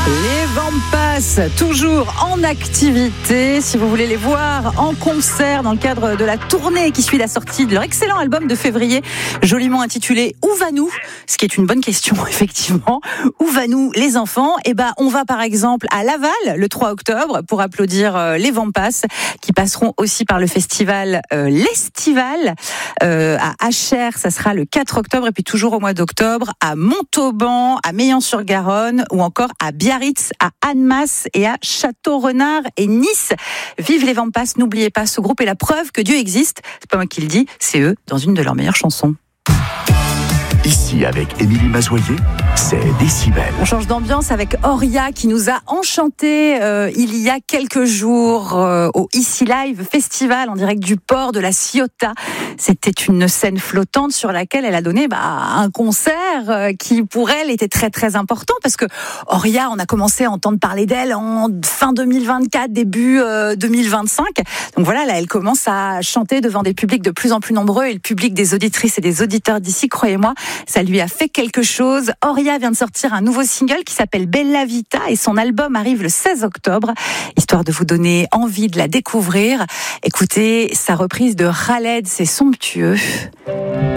Les Vampas, toujours en activité. Si vous voulez les voir en concert dans le cadre de la tournée qui suit la sortie de leur excellent album de février, joliment intitulé Où va-nous ? Ce qui est une bonne question, effectivement. Où va-nous les enfants ? On va par exemple à Laval le 3 octobre pour applaudir les Vampas qui passeront aussi par le festival l'Estival. À Achères, ça sera le 4 octobre et puis toujours au mois d'octobre à Montauban, à Meillan-sur-Garonne ou encore à Biarritz, à Annemasse et à Château-Renard et Nice. Vive les Vampas, n'oubliez pas, ce groupe est la preuve que Dieu existe. C'est pas moi qui le dis, c'est eux dans une de leurs meilleures chansons. Ici, avec Émilie Mazoyer, c'est Décibel. On change d'ambiance avec Auria qui nous a enchantés il y a quelques jours au Ici Live Festival en direct du port de la Ciotat. C'était une scène flottante sur laquelle elle a donné un concert qui pour elle était très très important parce que Auria, on a commencé à entendre parler d'elle en fin 2024, début 2025. Donc voilà, là elle commence à chanter devant des publics de plus en plus nombreux et le public des auditrices et des auditeurs d'ici, croyez-moi, ça lui a fait quelque chose. Auria vient de sortir un nouveau single qui s'appelle Bella Vita et son album arrive le 16 octobre. Histoire de vous donner envie de la découvrir, écoutez sa reprise de Khaled, c'est somptueux.